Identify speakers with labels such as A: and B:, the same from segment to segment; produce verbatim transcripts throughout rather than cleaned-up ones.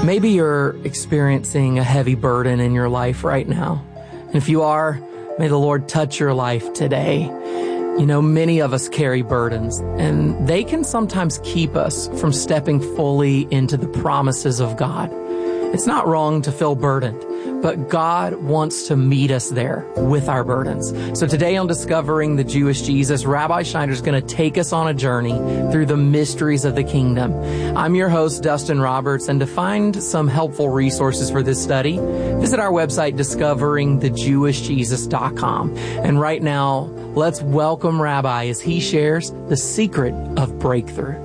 A: Maybe you're experiencing a heavy burden in your life right now. And if you are, may the Lord touch your life today. You know, many of us carry burdens, and they can sometimes keep us from stepping fully into the promises of God. It's not wrong to feel burdened, but God wants to meet us there with our burdens. So today on Discovering the Jewish Jesus, Rabbi Schneider is going to take us on a journey through the mysteries of the kingdom. I'm your host, Dustin Roberts, and to find some helpful resources for this study, visit our website, discovering the jewish jesus dot com. And right now, let's welcome Rabbi as he shares the secret of breakthrough.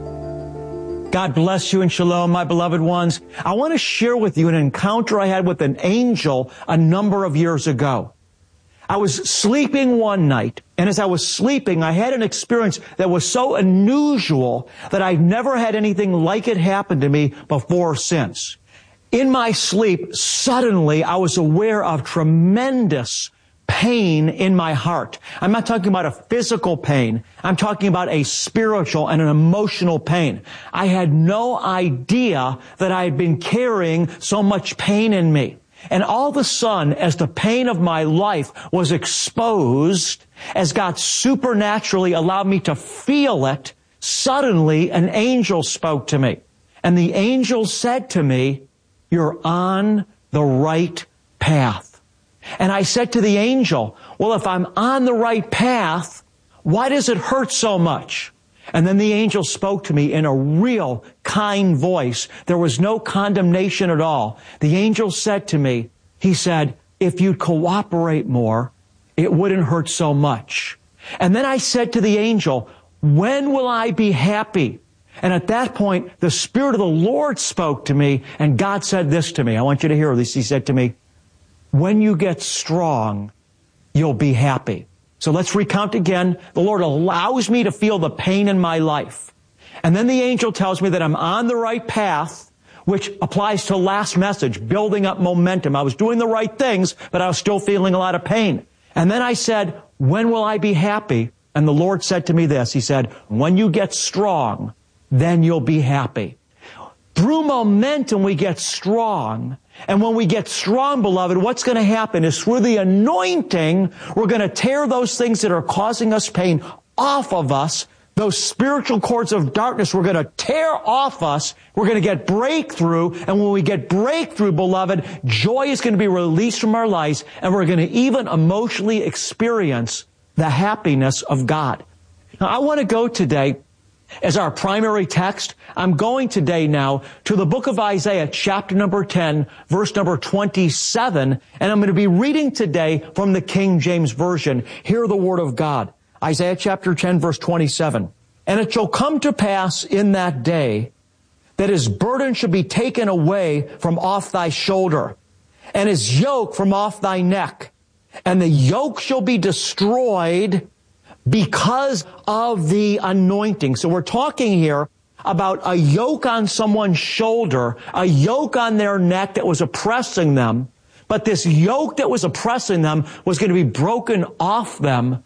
B: God bless you and shalom, my beloved ones. I want to share with you an encounter I had with an angel a number of years ago. I was sleeping one night, and as I was sleeping, I had an experience that was so unusual that I've never had anything like it happen to me before or since. In my sleep, suddenly I was aware of tremendous pain in my heart. I'm not talking about a physical pain. I'm talking about a spiritual and an emotional pain. I had no idea that I had been carrying so much pain in me. And all of a sudden, as the pain of my life was exposed, as God supernaturally allowed me to feel it, suddenly an angel spoke to me. And the angel said to me, "You're on the right path." And I said to the angel, well, if I'm on the right path, why does it hurt so much? And then the angel spoke to me in a real kind voice. There was no condemnation at all. The angel said to me, he said, if you'd cooperate more, it wouldn't hurt so much. And then I said to the angel, when will I be happy? And at that point, the Spirit of the Lord spoke to me, and God said this to me. I want you to hear this. He said to me, when you get strong, you'll be happy. So let's recount again. The Lord allows me to feel the pain in my life. And then the angel tells me that I'm on the right path, which applies to last message, building up momentum. I was doing the right things, but I was still feeling a lot of pain. And then I said, when will I be happy? And the Lord said to me this. He said, when you get strong, then you'll be happy. Through momentum, we get strong. And when we get strong, beloved, what's going to happen is through the anointing, we're going to tear those things that are causing us pain off of us. Those spiritual cords of darkness, we're going to tear off us. We're going to get breakthrough. And when we get breakthrough, beloved, joy is going to be released from our lives. And we're going to even emotionally experience the happiness of God. Now, I want to go today as our primary text. I'm going today now to the book of Isaiah, chapter number ten, verse number twenty-seven, and I'm going to be reading today from the King James Version. Hear the word of God. Isaiah chapter ten, verse twenty-seven. And it shall come to pass in that day that his burden shall be taken away from off thy shoulder, and his yoke from off thy neck, and the yoke shall be destroyed because of the anointing. So we're talking here about a yoke on someone's shoulder, a yoke on their neck that was oppressing them. But this yoke that was oppressing them was going to be broken off them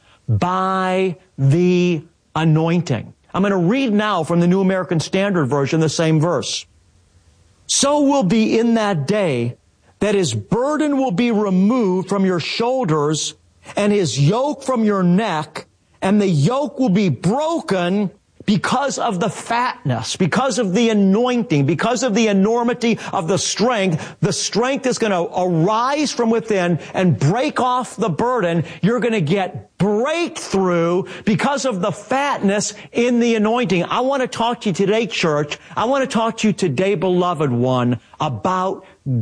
B: by the anointing. I'm going to read now from the New American Standard Version, the same verse. So will be in that day that his burden will be removed from your shoulders and his yoke from your neck, and the yoke will be broken because of the fatness, because of the anointing, because of the enormity of the strength. The strength is going to arise from within and break off the burden. You're going to get breakthrough because of the fatness in the anointing. I want to talk to you today, church. I want to talk to you today, beloved one, about